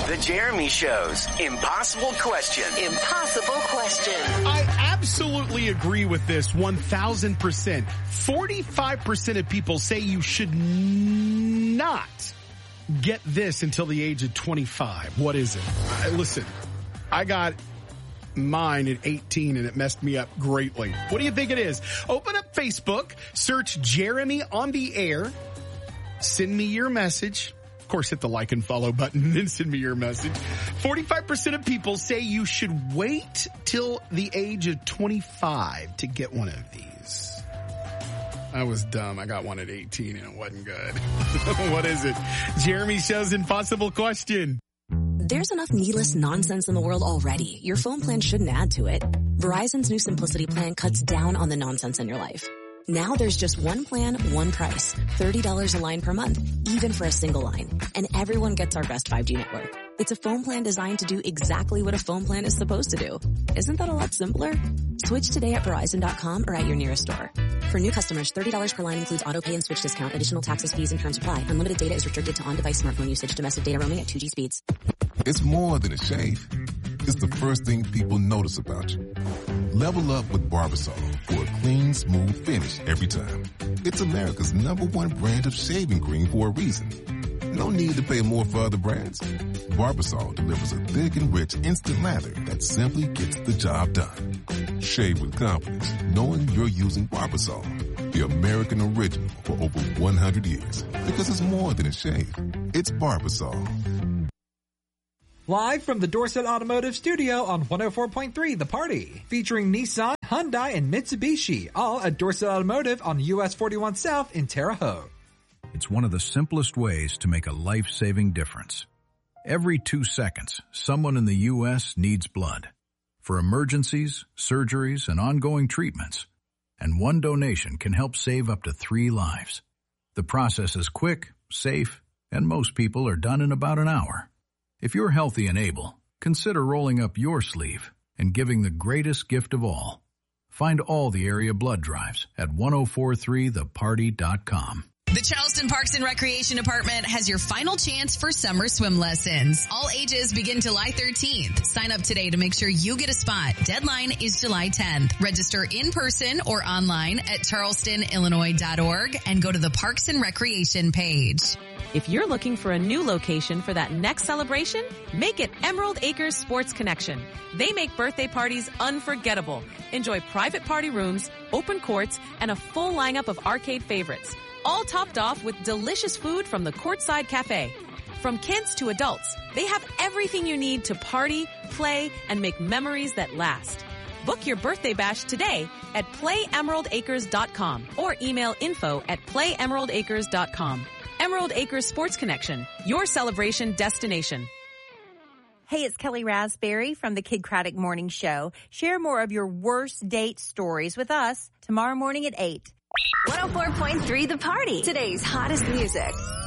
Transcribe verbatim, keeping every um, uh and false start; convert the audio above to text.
The Jeremy Show's Impossible Question. Impossible Question. I absolutely agree with this one thousand percent. forty-five percent of people say you should not get this until the age of twenty-five. What is it? I, listen, I got mine at eighteen and it messed me up greatly. What do you think it is? Open up Facebook, search Jeremy on the Air, send me your message. Of course, hit the like and follow button and send me your message. forty-five percent of people say you should wait till the age of twenty-five to get one of these. I was dumb. I got one at eighteen and it wasn't good. What is it? Jeremy Show's Impossible Question. There's enough needless nonsense in the world already. Your phone plan shouldn't add to it. Verizon's new Simplicity plan cuts down on the nonsense in your life. Now there's just one plan, one price. thirty dollars a line per month, even for a single line. And everyone gets our best five G network. It's a phone plan designed to do exactly what a phone plan is supposed to do. Isn't that a lot simpler? Switch today at Verizon dot com or at your nearest store. For new customers, thirty dollars per line includes auto pay and switch discount. Additional taxes, fees, and terms apply. Unlimited data is restricted to on-device smartphone usage. Domestic data roaming at two G speeds. It's more than a shave. It's the first thing people notice about you. Level up with Barbasol for a clean, smooth finish every time. It's America's number one brand of shaving cream for a reason. No need to pay more for other brands. Barbasol delivers a thick and rich instant lather that simply gets the job done. Shave with confidence, knowing you're using Barbasol, the American original for over one hundred years. Because it's more than a shave. It's Barbasol. Live from the Dorset Automotive Studio on one oh four point three The Party, featuring Nissan, Hyundai, and Mitsubishi, all at Dorset Automotive on U S forty-one South in Terre Haute. It's one of the simplest ways to make a life-saving difference. Every two seconds, someone in the U S needs blood for emergencies, surgeries, and ongoing treatments. And one donation can help save up to three lives. The process is quick, safe, and most people are done in about an hour. If you're healthy and able, consider rolling up your sleeve and giving the greatest gift of all. Find all the area blood drives at ten forty-three the party dot com. The Charleston Parks and Recreation Department has your final chance for summer swim lessons. All ages begin July thirteenth. Sign up today to make sure you get a spot. Deadline is July tenth. Register in person or online at charleston illinois dot org and go to the Parks and Recreation page. If you're looking for a new location for that next celebration, make it Emerald Acres Sports Connection. They make birthday parties unforgettable. Enjoy private party rooms, open courts, and a full lineup of arcade favorites. All topped off with delicious food from the Courtside Cafe. From kids to adults, they have everything you need to party, play, and make memories that last. Book your birthday bash today at play emerald acres dot com or email info at play emerald acres dot com. Emerald Acres Sports Connection, your celebration destination. Hey, it's Kelly Raspberry from the Kid Craddock Morning Show. Share more of your worst date stories with us tomorrow morning at eight. one oh four point three The Party. Today's hottest music.